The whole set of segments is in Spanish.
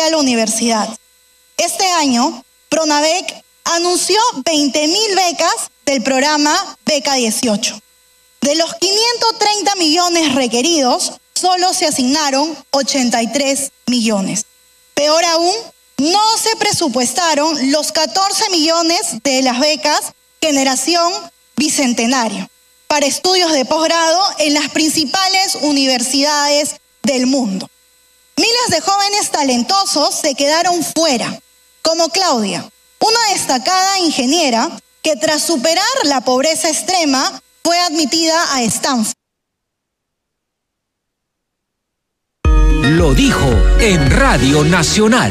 a la universidad. Este año, Pronavec anunció 20.000 becas del programa Beca 18. De los 530 millones requeridos, solo se asignaron 83 millones. Peor aún, no se presupuestaron los 14 millones de las becas Generación Bicentenario para estudios de posgrado en las principales universidades del mundo. Miles de jóvenes talentosos se quedaron fuera, como Claudia, una destacada ingeniera que tras superar la pobreza extrema fue admitida a Stanford. Lo dijo en Radio Nacional.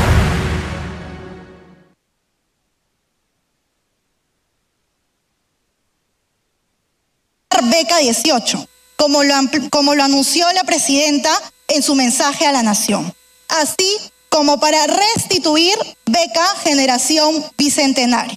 Beca 18, como lo anunció la presidenta en su mensaje a la nación, así como para restituir Beca Generación Bicentenario.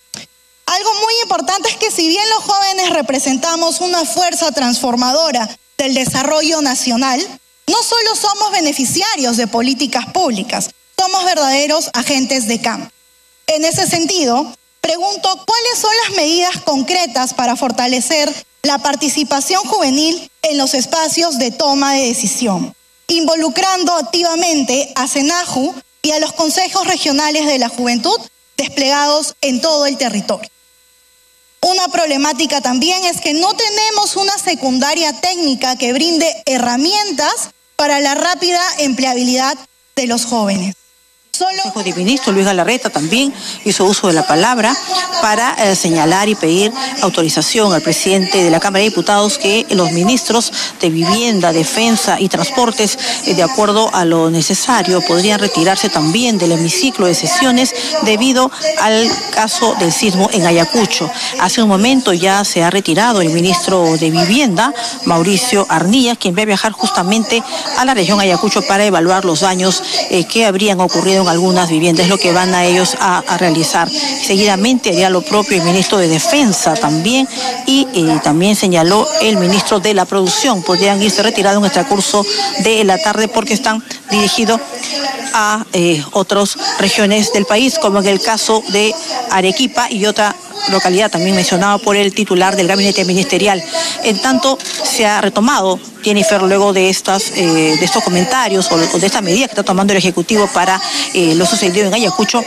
Algo muy importante es que si bien los jóvenes representamos una fuerza transformadora del desarrollo nacional, no solo somos beneficiarios de políticas públicas, somos verdaderos agentes de cambio. En ese sentido, pregunto, ¿cuáles son las medidas concretas para fortalecer la participación juvenil en los espacios de toma de decisión, involucrando activamente a SENAJU y a los consejos regionales de la juventud desplegados en todo el territorio? Una problemática también es que no tenemos una secundaria técnica que brinde herramientas para la rápida empleabilidad de los jóvenes. El Consejo de Ministros, Luis Galarreta, también hizo uso de la palabra para señalar y pedir autorización al presidente de la Cámara de Diputados que los ministros de Vivienda, Defensa y Transportes, de acuerdo a lo necesario, podrían retirarse también del hemiciclo de sesiones debido al caso del sismo en Ayacucho. Hace un momento ya se ha retirado el ministro de Vivienda, Mauricio Arnilla, quien va a viajar justamente a la región Ayacucho para evaluar los daños que habrían ocurrido en algunas viviendas, es lo que van a ellos a realizar. Seguidamente haría lo propio el ministro de Defensa también, y también señaló el ministro de la Producción. Podrían irse retirados en el transcurso de la tarde porque están dirigidos a otras regiones del país, como en el caso de Arequipa y otra localidad también mencionada por el titular del gabinete ministerial. En tanto, se ha retomado, Jennifer, luego de estos comentarios o de esta medida que está tomando el Ejecutivo para lo sucedido en Ayacucho,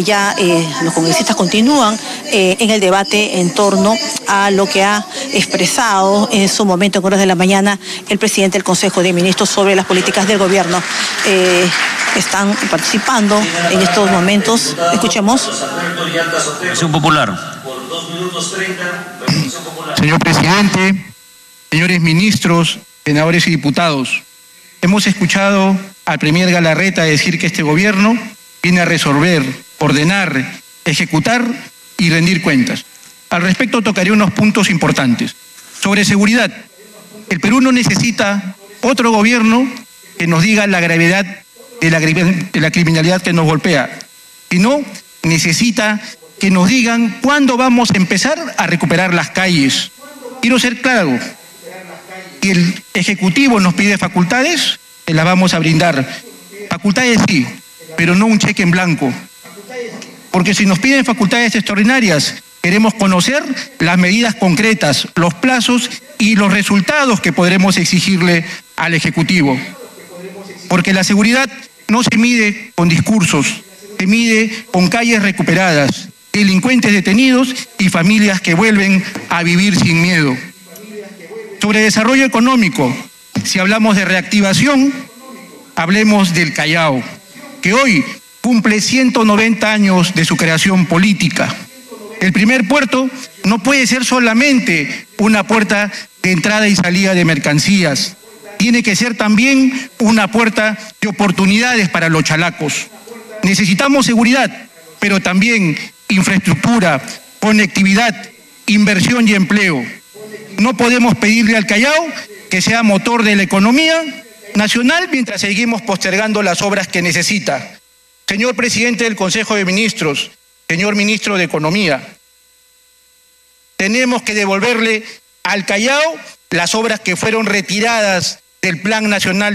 los congresistas continúan en el debate en torno a lo que ha expresado en su momento, en horas de la mañana, el presidente del Consejo de Ministros sobre las políticas del gobierno. Están participando en estos momentos. Escuchemos. Acción Popular. Señor presidente, señores ministros, senadores y diputados, hemos escuchado al premier Galarreta decir que este gobierno viene a resolver, ordenar, ejecutar y rendir cuentas. Al respecto tocaré unos puntos importantes. Sobre seguridad, el Perú no necesita otro gobierno que nos diga la gravedad de la criminalidad que nos golpea, sino necesita que nos digan cuándo vamos a empezar a recuperar las calles. Quiero ser claro, si el Ejecutivo nos pide facultades, se las vamos a brindar. Facultades sí, pero no un cheque en blanco. Porque si nos piden facultades extraordinarias, queremos conocer las medidas concretas, los plazos y los resultados que podremos exigirle al Ejecutivo. Porque la seguridad no se mide con discursos, se mide con calles recuperadas, delincuentes detenidos y familias que vuelven a vivir sin miedo. Sobre desarrollo económico, si hablamos de reactivación, hablemos del Callao, que hoy cumple 190 años de su creación política. El primer puerto no puede ser solamente una puerta de entrada y salida de mercancías, tiene que ser también una puerta de oportunidades para los chalacos. Necesitamos seguridad, pero también infraestructura, conectividad, inversión y empleo. No podemos pedirle al Callao que sea motor de la economía nacional mientras seguimos postergando las obras que necesita. Señor presidente del Consejo de Ministros, señor ministro de Economía, tenemos que devolverle al Callao las obras que fueron retiradas del Plan Nacional